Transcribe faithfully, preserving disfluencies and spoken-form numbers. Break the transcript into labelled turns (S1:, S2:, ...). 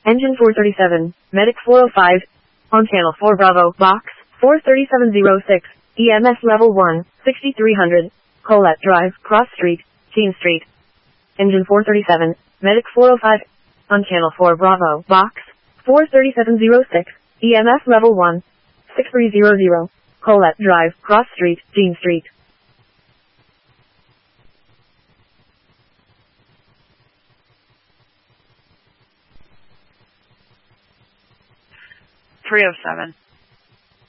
S1: Engine four thirty-seven, Medic four oh five, on channel four Bravo, box, four thirty-seven oh six, E M S level one, sixty-three hundred, Colette Drive, Cross Street, Keene Street. Engine four thirty-seven, Medic four oh five, on channel four Bravo, box, four thirty-seven oh six, E M S level one, sixty-three hundred, Colette Drive, Cross Street, Keene Street.
S2: three oh seven.